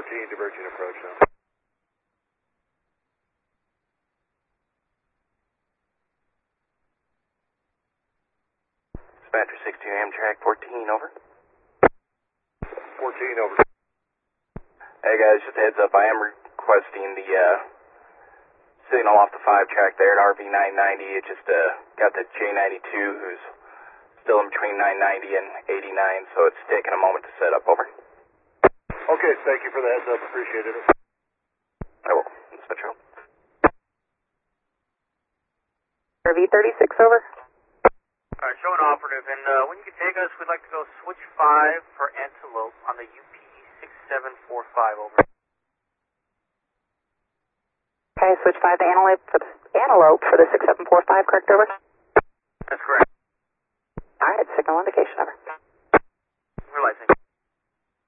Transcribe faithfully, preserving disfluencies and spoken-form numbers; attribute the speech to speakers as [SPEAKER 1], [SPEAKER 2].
[SPEAKER 1] fourteen, diverging approach now.
[SPEAKER 2] Dispatcher sixteen, Amtrak fourteen, over.
[SPEAKER 1] fourteen, over.
[SPEAKER 2] Hey guys, just a heads up, I am requesting the uh, signal off the five track there at R V nine ninety. It just uh, got the J ninety-two who's still in between nine ninety and eighty-nine, so it's taking a moment to set up, over.
[SPEAKER 1] Okay, thank you for the heads up, appreciate it.
[SPEAKER 2] I will. Dispatcher.
[SPEAKER 3] R V thirty-six, over.
[SPEAKER 4] Alright, showing operative, and uh, when you can take us, we'd like to go switch five for Antelope on the U P six seven four five, over.
[SPEAKER 3] Okay, switch five to Antelope for the, Antelope for the six seven four five, correct, over?
[SPEAKER 4] That's correct.
[SPEAKER 3] Alright, signal indication, over.
[SPEAKER 4] Realizing.